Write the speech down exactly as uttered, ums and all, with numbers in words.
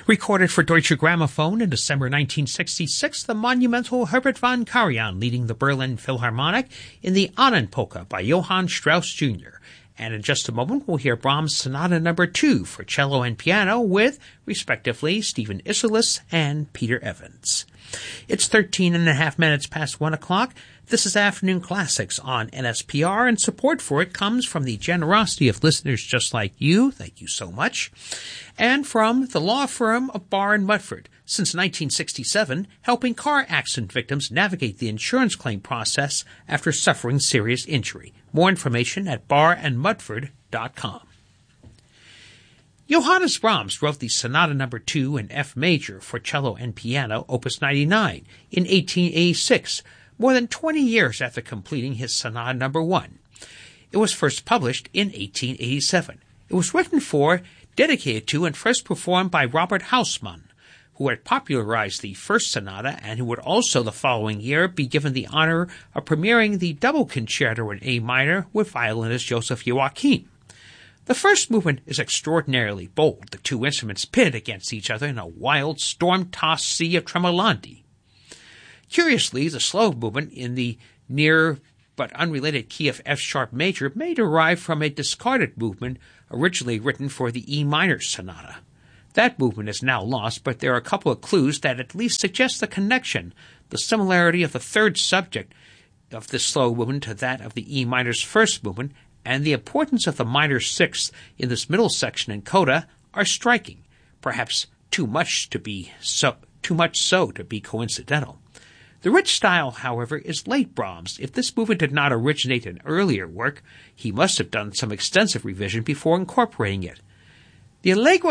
Recorded for Deutsche Grammophon in December nineteen sixty-six, the monumental Herbert von Karajan leading the Berlin Philharmonic in the Ahnen Polka by Johann Strauss Junior And in just a moment, we'll hear Brahms' Sonata Number two for cello and piano with, respectively, Stephen Isserlis and Peter Evans. It's thirteen and a half minutes past one o'clock. This is Afternoon Classics on N S P R, and support for it comes from the generosity of listeners just like you. Thank you so much. And from the law firm of Barr and Mudford, since nineteen sixty-seven, helping car accident victims navigate the insurance claim process after suffering serious injury. More information at barr and mudford dot com. Johannes Brahms wrote the Sonata Number two in F major for cello and piano, Opus ninety-nine, in eighteen eighty-six, more than twenty years after completing his Sonata Number one. It was first published in eighteen eighty-seven. It was written for, dedicated to, and first performed by Robert Hausmann, who had popularized the first sonata and who would also the following year be given the honor of premiering the double concerto in A minor with violinist Joseph Joachim. The first movement is extraordinarily bold. The two instruments pit against each other in a wild, storm-tossed sea of tremolandi. Curiously, the slow movement in the near but unrelated key of F-sharp major may derive from a discarded movement originally written for the E minor sonata. That movement is now lost, but there are a couple of clues that at least suggest the connection, the similarity of the third subject of this slow movement to that of the E minor's first movement, and the importance of the minor sixth in this middle section in coda are striking, perhaps too much to be so too much so to be coincidental. The rich style, however, is late Brahms. If this movement did not originate in earlier work, he must have done some extensive revision before incorporating it. The allegro